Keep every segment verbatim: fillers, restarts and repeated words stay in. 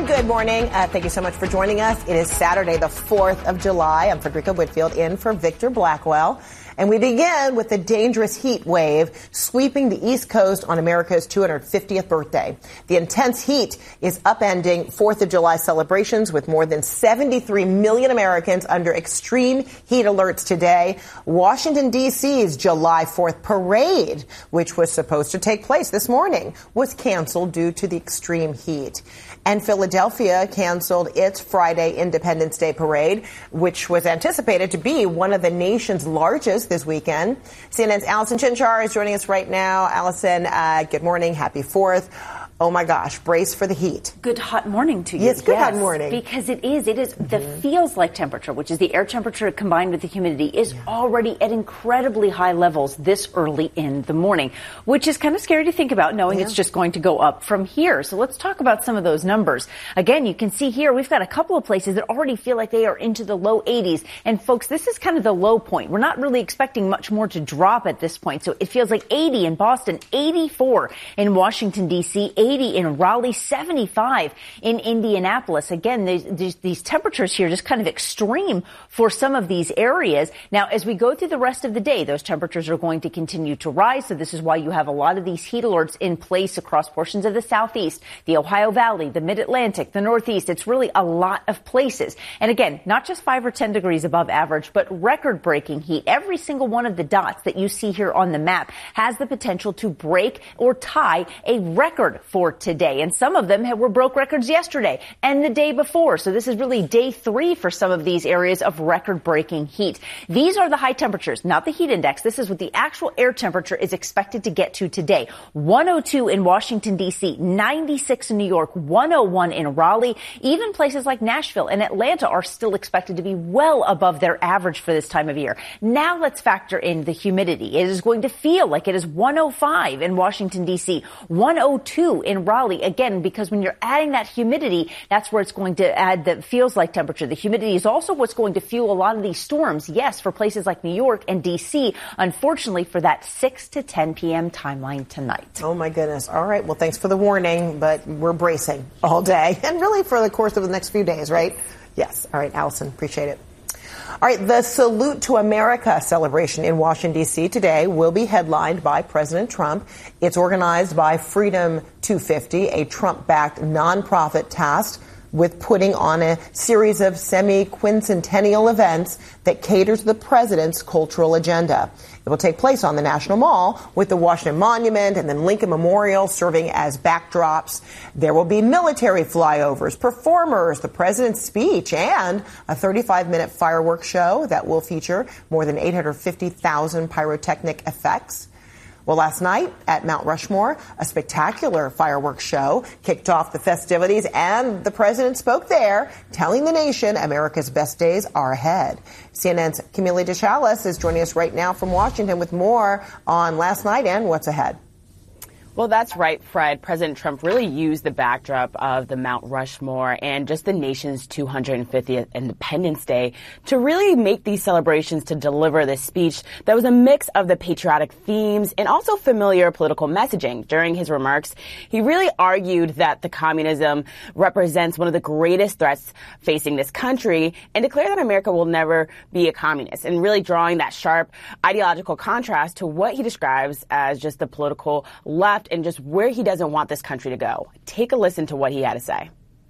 And good morning. Uh, thank you so much for joining us. It is Saturday, the fourth of July. I'm Frederica Whitfield in for Victor Blackwell. And we begin with the dangerous heat wave sweeping the East Coast on America's two hundred fiftieth birthday. The intense heat is upending fourth of July celebrations with more than seventy-three million Americans under extreme heat alerts today. Washington, D C's July fourth parade, which was supposed to take place this morning, was canceled due to the extreme heat. And Philadelphia canceled its Friday Independence Day parade, which was anticipated to be one of the nation's largest this weekend. C N N's Allison Chinchar is joining us right now. Allison, uh, good morning. Happy fourth. Oh, my gosh. Brace for the heat. Good hot morning to you. Yes, good yes, hot morning. Because it is. It is. Mm-hmm. The feels like temperature, which is the air temperature combined with the humidity, is yeah. already at incredibly high levels this early in the morning, which is kind of scary to think about, knowing yeah. it's just going to go up from here. So let's talk about some of those numbers. Again, you can see here we've got a couple of places that already feel like they are into the low eighties. And, folks, this is kind of the low point. We're not really expecting much more to drop at this point. So it feels like eighty in Boston, eighty-four in Washington, D C, eighty in Raleigh, seventy-five in Indianapolis. Again, these, these, these temperatures here just kind of extreme for some of these areas. Now, as we go through the rest of the day, those temperatures are going to continue to rise. So this is why you have a lot of these heat alerts in place across portions of the Southeast, the Ohio Valley, the Mid-Atlantic, the Northeast. It's really a lot of places. And again, not just five or ten degrees above average, but record-breaking heat. Every single one of the dots that you see here on the map has the potential to break or tie a record for today. And some of them have, were broke records yesterday and the day before. So this is really day three for some of these areas of record-breaking heat. These are the high temperatures, not the heat index. This is what the actual air temperature is expected to get to today. one oh two in Washington, D C, ninety-six in New York, one oh one in Raleigh. Even places like Nashville and Atlanta are still expected to be well above their average for this time of year. Now let's factor in the humidity. It is going to feel like it is one oh five in Washington, D C, one oh two in Raleigh. Again, because when you're adding that humidity, that's where it's going to add the feels like temperature. The humidity is also what's going to fuel a lot of these storms. Yes, for places like New York and D C, unfortunately, for that six to ten p.m. timeline tonight. Oh, my goodness. All right. Well, thanks for the warning, but we're bracing all day and really for the course of the next few days, right? Yes. All right, Allison, appreciate it. All right, the Salute to America celebration in Washington, D C today will be headlined by President Trump. It's organized by Freedom two fifty, a Trump-backed nonprofit tasked with putting on a series of semi-quincentennial events that cater to the president's cultural agenda. It will take place on the National Mall with the Washington Monument and then Lincoln Memorial serving as backdrops. There will be military flyovers, performers, the president's speech, and a thirty-five minute fireworks show that will feature more than eight hundred fifty thousand pyrotechnic effects. Well, last night at Mount Rushmore, a spectacular fireworks show kicked off the festivities, and the president spoke there, telling the nation America's best days are ahead. C N N's Camille DeChalis is joining us right now from Washington with more on last night and what's ahead. Well, that's right, Fred. President Trump really used the backdrop of the Mount Rushmore and just the nation's two hundred fiftieth Independence Day to really make these celebrations, to deliver this speech that was a mix of the patriotic themes and also familiar political messaging. During his remarks, he really argued that the communism represents one of the greatest threats facing this country and declared that America will never be a communist, and really drawing that sharp ideological contrast to what he describes as just the political left and just where he doesn't want this country to go. Take a listen to what he had to say.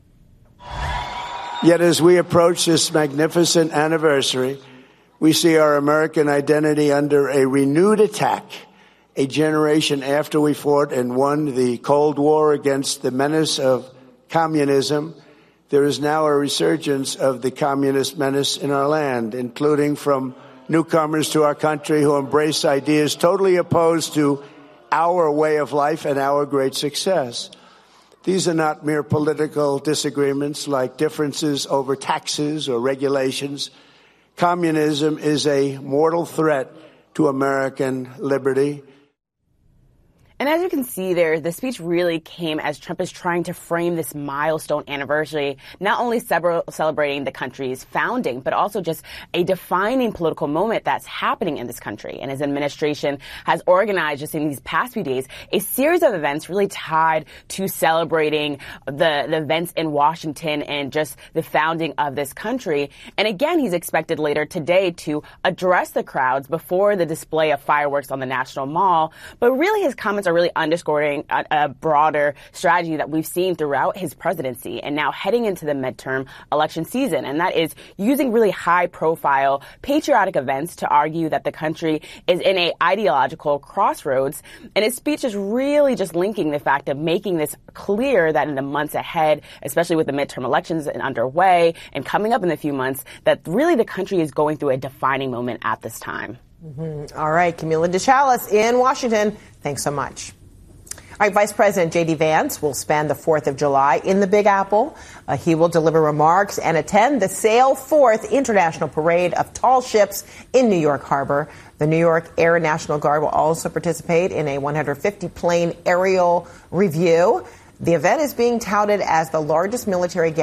Yet as we approach this magnificent anniversary, we see our American identity under a renewed attack. A generation after we fought and won the Cold War against the menace of communism, there is now a resurgence of the communist menace in our land, including from newcomers to our country who embrace ideas totally opposed to our way of life and our great success. These are not mere political disagreements like differences over taxes or regulations. Communism is a mortal threat to American liberty. And as you can see there, the speech really came as Trump is trying to frame this milestone anniversary, not only several, celebrating the country's founding, but also just a defining political moment that's happening in this country. And his administration has organized just in these past few days a series of events really tied to celebrating the, the events in Washington and just the founding of this country. And again, he's expected later today to address the crowds before the display of fireworks on the National Mall. But really, his comments are really underscoring a, a broader strategy that we've seen throughout his presidency and now heading into the midterm election season. And that is using really high-profile patriotic events to argue that the country is in a ideological crossroads. And his speech is really just linking the fact of making this clear that in the months ahead, especially with the midterm elections underway and coming up in a few months, that really the country is going through a defining moment at this time. Mm-hmm. All right, Camila DeChalis in Washington. Thanks so much. All right, Vice President J D. Vance will spend the fourth of July in the Big Apple. Uh, he will deliver remarks and attend the Sail Forth International Parade of Tall Ships in New York Harbor. The New York Air National Guard will also participate in a one hundred fifty plane aerial review. The event is being touted as the largest military